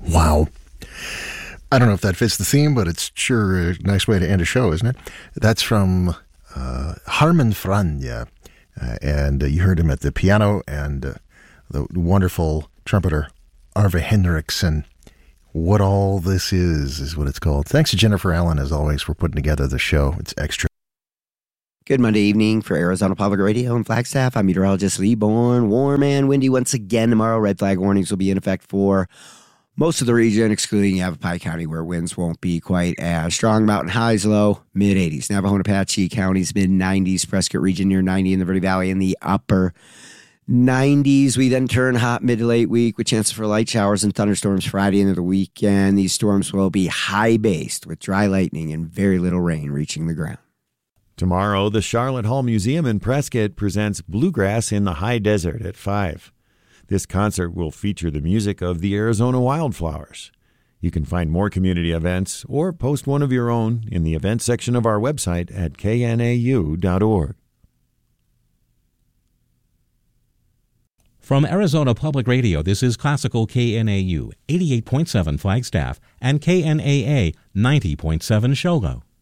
Wow. I don't know if that fits the theme, but it's sure a nice way to end a show, isn't it? That's from Harman Franja. And you heard him at the piano and the wonderful trumpeter Arve Henriksen. What All This Is what it's called. Thanks to Jennifer Allen, as always, for putting together the show. It's extra. Good Monday evening for Arizona Public Radio and Flagstaff. I'm meteorologist Lee Bourne. Warm and windy once again tomorrow. Red flag warnings will be in effect for most of the region, excluding Yavapai County, where winds won't be quite as strong. Mountain highs low, mid-80s. Navajo and Apache counties, mid-90s. Prescott region near 90 in the Verde Valley in the upper 90s. We then turn hot mid to late week with chances for light showers and thunderstorms Friday into the weekend. These storms will be high-based with dry lightning and very little rain reaching the ground. Tomorrow, the Charlotte Hall Museum in Prescott presents Bluegrass in the High Desert at 5. This concert will feature the music of the Arizona Wildflowers. You can find more community events or post one of your own in the events section of our website at knau.org. From Arizona Public Radio, this is Classical KNAU 88.7 Flagstaff and KNAA 90.7 Shogo.